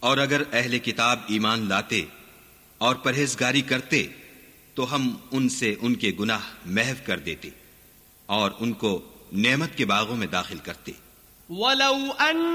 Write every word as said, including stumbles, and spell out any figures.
और अगर अहले किताब ईमान लाते और परहेजगारी करते तो हम उनसे उनके गुनाह महव कर देते और उनको नेमत के बागों में दाखिल करते।